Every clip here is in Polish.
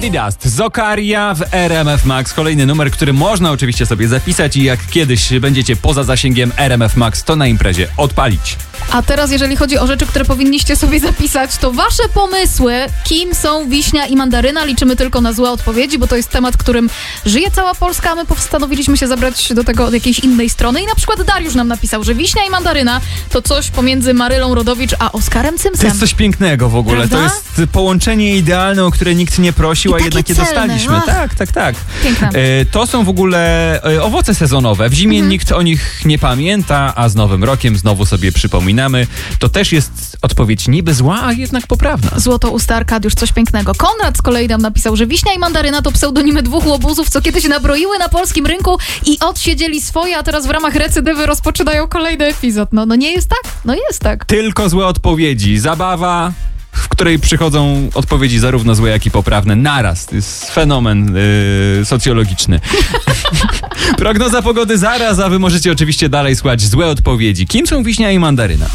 Candy Dust, Zokaria w RMF Max. Kolejny numer, który można oczywiście sobie zapisać i jak kiedyś będziecie poza zasięgiem RMF Max, to na imprezie odpalić. A teraz, jeżeli chodzi o rzeczy, które powinniście sobie zapisać, to wasze pomysły, kim są wiśnia i mandaryna, liczymy tylko na złe odpowiedzi, bo to jest temat, którym żyje cała Polska, a my postanowiliśmy się zabrać do tego od jakiejś innej strony i na przykład Dariusz nam napisał, że wiśnia i mandaryna to coś pomiędzy Marylą Rodowicz a Oskarem Cymsem. To jest coś pięknego w ogóle. Prawda? To jest połączenie idealne, o które nikt nie prosił, a jednak je celne. dostaliśmy. Tak. Piękne. To są w ogóle owoce sezonowe. W zimie nikt o nich nie pamięta, a z Nowym Rokiem znowu sobie przypominamy. To też jest odpowiedź niby zła, a jednak poprawna. Złotousta Arkadiusz, coś pięknego. Konrad z kolei nam napisał, że wiśnia i mandaryna to pseudonimy dwóch łobuzów, co kiedyś nabroiły na polskim rynku i odsiedzieli swoje, a teraz w ramach recydywy rozpoczynają kolejny epizod. No nie jest tak? No jest tak. Tylko złe odpowiedzi. Zabawa, w której przychodzą odpowiedzi zarówno złe, jak i poprawne naraz. To jest fenomen socjologiczny. Prognoza pogody zaraz, a wy możecie oczywiście dalej słuchać złe odpowiedzi. Kim są wiśnia i mandaryna?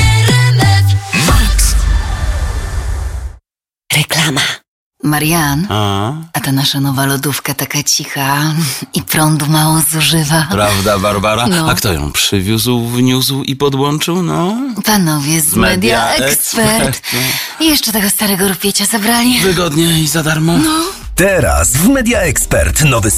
Reklama. Marian, a ta nasza nowa lodówka taka cicha i prądu mało zużywa. Prawda, Barbara? No. A kto ją przywiózł, wniósł i podłączył? No. Panowie z Media Expert. I jeszcze tego starego rupiecia zabrali. Wygodnie i za darmo. No. Teraz w Media Expert nowy